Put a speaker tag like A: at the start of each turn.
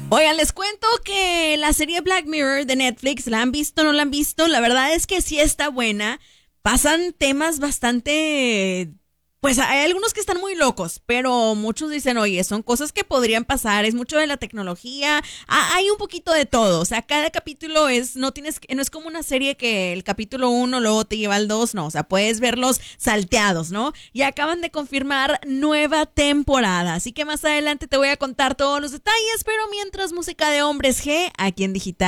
A: Oigan, les cuento que la serie Black Mirror de Netflix, ¿la han visto o no la han visto? La verdad es que sí está buena. Pasan temas bastante... Pues hay algunos que están muy locos, pero muchos dicen, oye, son cosas que podrían pasar, es mucho de la tecnología, hay un poquito de todo, o sea, cada capítulo no es como una serie que el capítulo 1 luego te lleva al 2, no, o sea, puedes verlos salteados, ¿no? Y acaban de confirmar nueva temporada, así que más adelante te voy a contar todos los detalles, pero mientras música de Hombres G, aquí en Digital.